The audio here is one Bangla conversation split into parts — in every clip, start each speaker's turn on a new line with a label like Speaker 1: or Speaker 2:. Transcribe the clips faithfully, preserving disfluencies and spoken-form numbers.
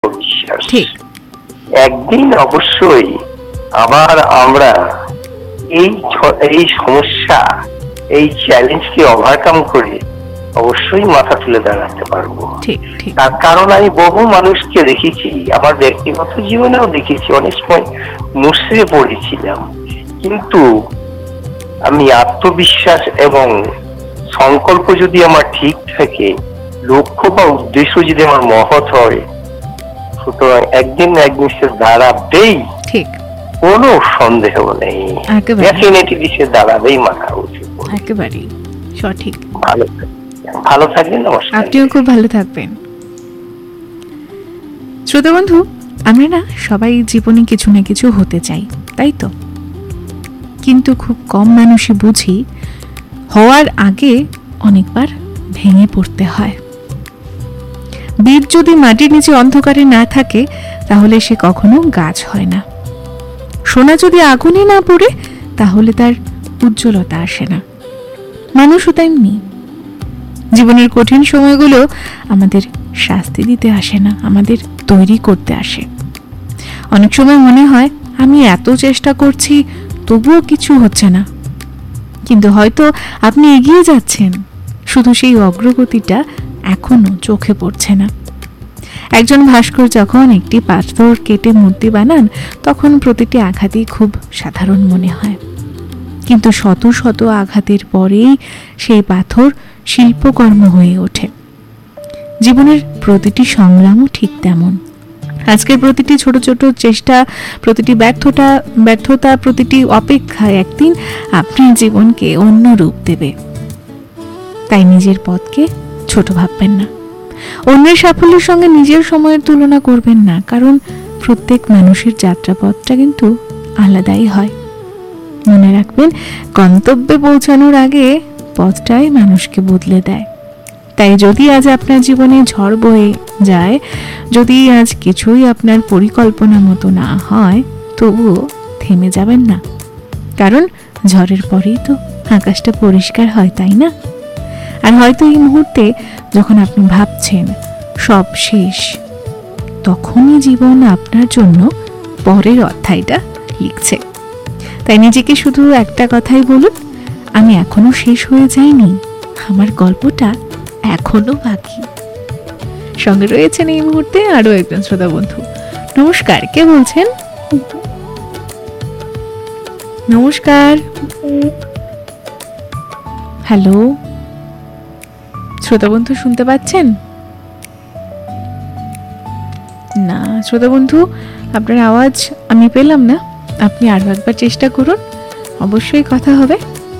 Speaker 1: বিশ্বাস।
Speaker 2: ঠিক।
Speaker 1: একদিন অবশ্যই আবার আমরা এই এই সমস্যা, এই চ্যালেঞ্জকে ওভারকাম করে অবশ্যই মাথা তুলে দাঁড়াতে পারবো।
Speaker 2: ঠিক ঠিক।
Speaker 1: তার কারণ আমি বহু মানুষকে দেখেছি, আমার ব্যক্তিগত জীবনেও দেখেছি, অনেক সময় মুসড়ে পড়েছিলাম, কিন্তু আমি আত্মবিশ্বাস এবং সংকল্প যদি আমার ঠিক থাকে, লক্ষ্য বা উদ্দেশ্য যদি আমার মহৎ হয়, সুতরাং একদিন না একদিন সে দাঁড়াবেই।
Speaker 2: ঠিক।
Speaker 1: কোনো সন্দেহ নেই,
Speaker 2: একেবারে।
Speaker 1: ডেফিনেটলি সে দাঁড়াবেই মাথা উঁচু করে।
Speaker 2: একেবারেই সঠিক।
Speaker 1: ভালো ভালো থাকবেন। নমস্কার।
Speaker 2: আপনিও খুব ভালো থাকবেন। শ্রোতা বন্ধু, আমরা না সবাই জীবনে কিছু না কিছু হতে চাই, তাই তো? কিন্তু খুব কম মানুষই বুঝি হওয়ার আগে অনেকবার ভেঙে পড়তে হয়। বীজ যদি মাটির নিচে অন্ধকারে না থাকে, তাহলে সে কখনো গাছ হয় না। সোনা যদি আগুনে না পড়ে, তাহলে তার উজ্জ্বলতা আসে না। মানুষও তেমনি। জীবনের কঠিন সময়গুলো আমাদের শাস্তি দিতে আসে না, আমাদের তৈরি করতে আসে। অনেক সময় মনে হয় আমি এত চেষ্টা করছি, তবুও কিছু হচ্ছে না। কিন্তু হয়তো আপনি এগিয়ে যাচ্ছেন, শুধু সেই অগ্রগতিটা এখনো চোখে পড়ছে না। একজন ভাস্কর যখন একটি পাথর কেটে মূর্তি বানান, তখন প্রতিটি আঘাতই খুব সাধারণ মনে হয়, কিন্তু শত শত আঘাতের পরেই সেই পাথর শিল্পকর্ম হয়ে ওঠে। জীবনের প্রতিটি সংগ্রামও ঠিক তেমন। আজকের প্রতিটি ছোট ছোট চেষ্টা, প্রতিটি ব্যর্থতা ব্যর্থতা প্রতিটি অপেক্ষায় একদিন আপনার জীবনকে অন্য রূপ দেবে। তাই নিজের পথকে ছোট ভাববেন না, অন্যের সাফল্যের সঙ্গে নিজের সময়ের তুলনা করবেন না, কারণ প্রত্যেক মানুষের যাত্রাপথটা কিন্তু আলাদাই হয়। মনে রাখবেন, গন্তব্যে পৌঁছানোর আগে পথটাই মানুষকে বদলে দেয়। তাই যদি আজ আপনার জীবনে ঝড় বয়ে যায়, যদি আজ কিছুই আপনার পরিকল্পনা মতো না হয়, তবুও থেমে যাবেন না, কারণ ঝড়ের পরেই তো আকাশটা পরিষ্কার হয়, তাই না? আর হয়তো এই মুহূর্তে যখন আপনি ভাবছেন সব শেষ, তখনই জীবন আপনার জন্য পরের অধ্যায়টা লিখছে। তাই নিজেকে শুধু একটা কথাই বলুন, আমি এখনো শেষ হয়ে যাইনি, আমার গল্পটা এখনো বাকি। সঙ্গে রয়েছেন এই মুহূর্তে আরো একজন শ্রোতা বন্ধু। নমস্কার, কে বলছেন? নমস্কার। হ্যালো, শ্রোতা বন্ধু শুনতে পাচ্ছেন না? শ্রোতা বন্ধু, আপনার আওয়াজ আমি পেলাম না। আপনি আরো একবার চেষ্টা করুন, অবশ্যই কথা হবে।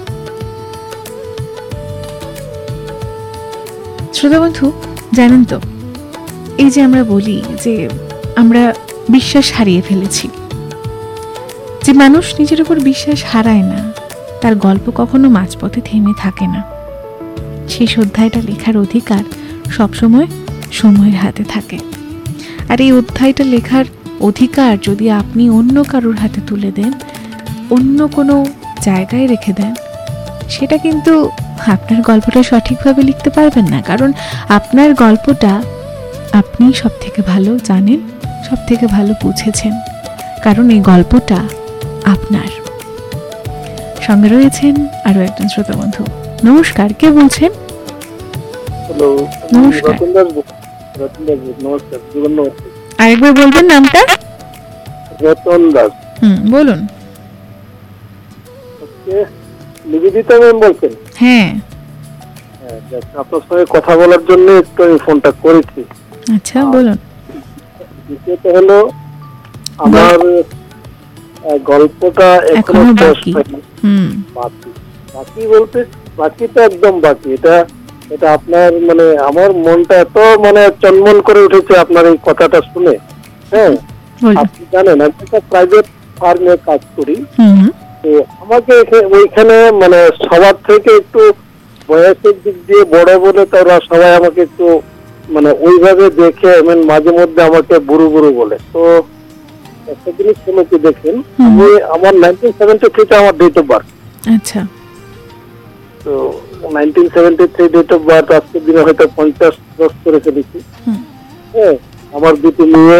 Speaker 2: শ্রোতা বন্ধু, জানেন তো, এই যে আমরা বলি যে আমরা বিশ্বাস হারিয়ে ফেলেছি, যে মানুষ নিজের উপর বিশ্বাস হারায় না, তার গল্প কখনো মাঝপথে থেমে থাকে না। শেষ অধ্যায়টা লেখার অধিকার সবসময় সময়ের হাতে থাকে। আর এই অধ্যায়টা লেখার অধিকার যদি আপনি অন্য কারোর হাতে তুলে দেন, অন্য কোনো জায়গায় রেখে দেন, সেটা কিন্তু আপনার গল্পটা সঠিকভাবে লিখতে পারবেন না, কারণ আপনার গল্পটা আপনি সব থেকে ভালো জানেন, সব থেকে ভালো বুঝেছেন, কারণ এই গল্পটা আপনার। সঙ্গে রয়েছেন আরো একজন শ্রোতা বন্ধু। নমস্কার, কে বলছেন?
Speaker 3: হ্যালো,
Speaker 2: নমস্কার।
Speaker 3: রতন দাস। রতন দাস, নমস্কার। জীবন নমস্কার।
Speaker 2: আরেকবার বলবেন নামটা?
Speaker 3: রতন দাস।
Speaker 2: হুম, বলুন।
Speaker 3: নিবেদিতা ম্যাম বলছেন?
Speaker 2: হ্যাঁ।
Speaker 3: হ্যাঁ, আপনার সঙ্গে কথা বলার জন্য একটু আমি ফোনটা করেছি।
Speaker 2: আচ্ছা, বলুন।
Speaker 3: দ্বিতীয়ত হলো, আমার গল্পটা এখনো
Speaker 2: বাকি। হুম,
Speaker 3: বাকি বাকি বলতে বাকিটা একদম বাকি। এটা এটা আপনার মানে আমার মনটা এত মানে চনমন করে উঠেছে আপনার এই কথাটা শুনে। হ্যাঁ, আপনি জানেন আমি একটা প্রাইভেট ফার্মে কাজ করি। তো আমাকে ওইখানে মানে সবার থেকে একটু বয়সের দিক দিয়ে বড় বলে তারা সবাই আমাকে একটু মানে ওইভাবে দেখে মানে মাঝে মধ্যে আমাকে বুড়ো বুড়ো বলে। তো একটা জিনিস শুনেছি, দেখেন আমি আমার নাইনটিন সেভেন্টি থ্রিতে আমার ডেট অফ বার্থ।
Speaker 2: আচ্ছা।
Speaker 3: তো nineteen seventy three date of birth, আজকের দিনে হয়তো পঞ্চাশ দশ করে ফেলেছি। হ্যাঁ, আমার দুটো মেয়ে